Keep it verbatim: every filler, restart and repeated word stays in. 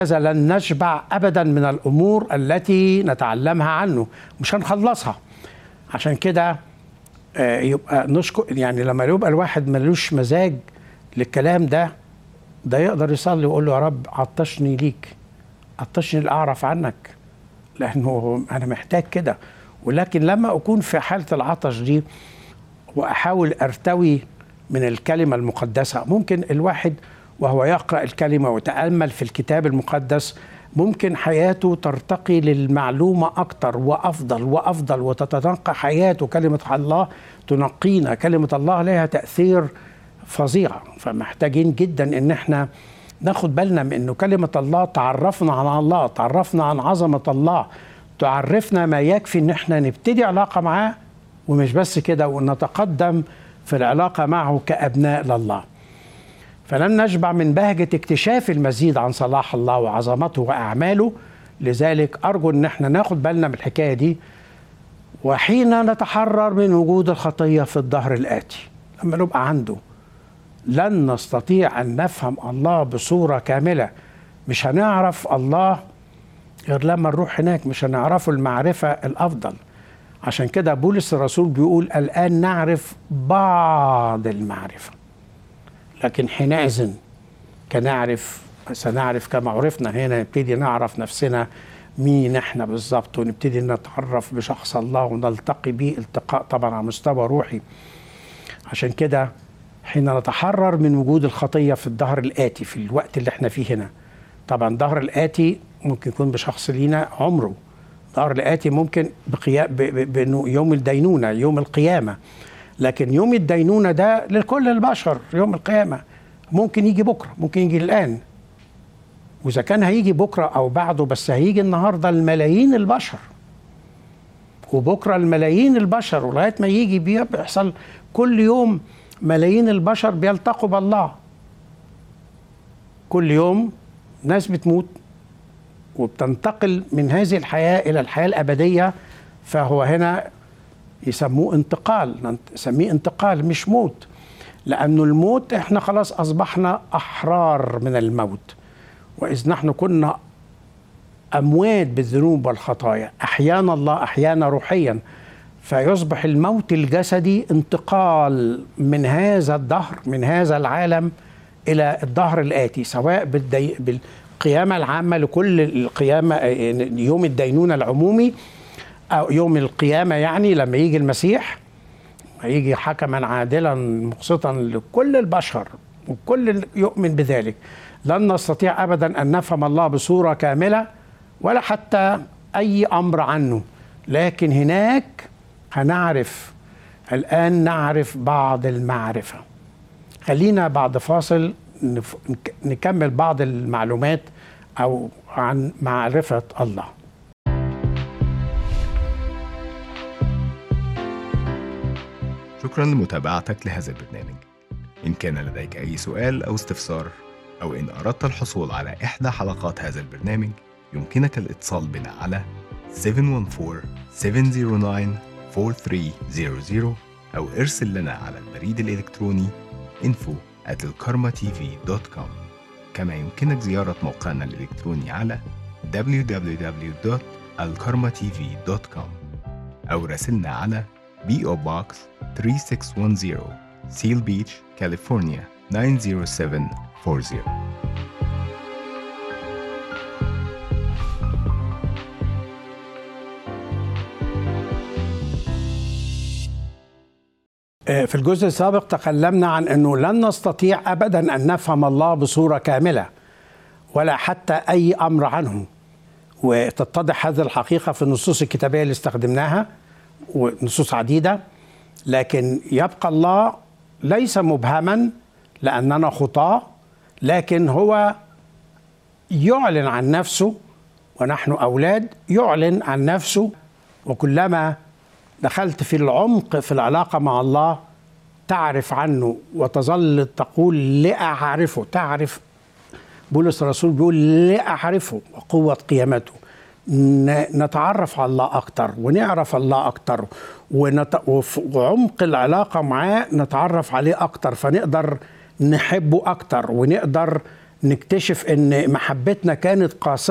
لن نشبع أبدا من الأمور التي نتعلمها عنه، مش هنخلصها. عشان كده يبقى نشكر، يعني لما يبقى الواحد ملوش مزاج للكلام ده ده يقدر يصلي ويقول له يا رب عطشني ليك، عطشني لأعرف عنك، لأنه أنا محتاج كده. ولكن لما أكون في حالة العطش دي وأحاول أرتوي من الكلمة المقدسة، ممكن الواحد وهو يقرأ الكلمة ويتأمل في الكتاب المقدس ممكن حياته ترتقي للمعلومة أكتر وأفضل وأفضل، وتتنقى حياته. كلمة الله تنقينا، كلمة الله لها تأثير فظيع. فمحتاجين جدا إن احنا ناخد بالنا من إنه كلمة الله تعرفنا عن الله، تعرفنا عن عظمة الله، تعرفنا ما يكفي إن احنا نبتدي علاقة معاه، ومش بس كده، ونتقدم في العلاقة معه كأبناء لله. فلن نشبع من بهجة اكتشاف المزيد عن صلاح الله وعظمته وأعماله. لذلك أرجو أن احنا ناخد بالنا من الحكاية دي، وحين نتحرر من وجود الخطية في الدهر الآتي، لما نبقى عنده، لن نستطيع أن نفهم الله بصورة كاملة. مش هنعرف الله غير لما نروح هناك، مش هنعرفه المعرفة الأفضل. عشان كده بولس الرسول بيقول الآن نعرف بعض المعرفة، لكن حينئذ كنعرف سنعرف كما عرفنا. هنا نبتدي نعرف نفسنا مين احنا بالظبط، ونبتدي نتعرف بشخص الله ونلتقي به التقاء طبعا على مستوى روحي. عشان كده حين نتحرر من وجود الخطية في الدهر الآتي، في الوقت اللي احنا فيه هنا، طبعا الدهر الآتي ممكن يكون بشخص لينا عمره، الدهر الآتي ممكن بقيام بأنه يوم الدينونة، يوم القيامة. لكن يوم الدينونة ده لكل البشر، يوم القيامة ممكن يجي بكرة، ممكن يجي الآن، وإذا كان هيجي بكرة أو بعده، بس هيجي النهاردة الملايين البشر، وبكرة الملايين البشر، ولغاية ما يجي بيحصل كل يوم ملايين البشر بيلتقوا بالله. كل يوم ناس بتموت وبتنتقل من هذه الحياة إلى الحياة الأبدية. فهو هنا يسموه انتقال، نسميه انتقال مش موت، لأنه الموت احنا خلاص أصبحنا أحرار من الموت. وإذ نحن كنا أموات بالذنوب والخطايا أحيانا الله أحيانا روحيا، فيصبح الموت الجسدي انتقال من هذا الدهر، من هذا العالم إلى الدهر الآتي، سواء بالدي... بالقيامة العامة لكل القيامة، يوم الدينونة العمومي، أو يوم القيامة، يعني لما يجي المسيح يجي حكما عادلا مقسطا لكل البشر وكل يؤمن بذلك. لن نستطيع أبدا أن نفهم الله بصورة كاملة ولا حتى أي أمر عنه، لكن هناك هنعرف. الآن نعرف بعض المعرفة. خلينا بعد فاصل نكمل بعض المعلومات أو عن معرفة الله. شكرا لمتابعتك لهذا البرنامج. إن كان لديك أي سؤال أو استفسار، أو إن أردت الحصول على إحدى حلقات هذا البرنامج، يمكنك الاتصال بنا على سبعة واحد أربعة سبعة صفر تسعة أربعة ثلاثة صفر صفر، أو ارسل لنا على البريد الإلكتروني info at alkarmatv دوت كوم. كما يمكنك زيارة موقعنا الإلكتروني على دبليو دبليو دبليو دوت alkarmatv دوت كوم، أو راسلنا على بي أو Box ثلاثة ستة واحد صفر Seal Beach, كاليفورنيا تسعة صفر سبعة أربعة صفر. في الجزء السابق تكلمنا عن أنه لن نستطيع أبدا أن نفهم الله بصورة كاملة ولا حتى أي أمر عنه، وتتضح هذه الحقيقة في النصوص الكتابية اللي استخدمناها، ونصوص عديدة. لكن يبقى الله ليس مبهما لأننا خطاة، لكن هو يعلن عن نفسه، ونحن أولاد يعلن عن نفسه. وكلما دخلت في العمق في العلاقة مع الله تعرف عنه وتظل تقول لأعرفه. تعرف، بولس الرسول بيقول لأعرفه وقوة قيامته. نتعرف على الله أكتر ونعرف الله أكتر، ونت... وعمق العلاقة معاه نتعرف عليه أكتر، فنقدر نحبه أكتر، ونقدر نكتشف ان محبتنا كانت قاسية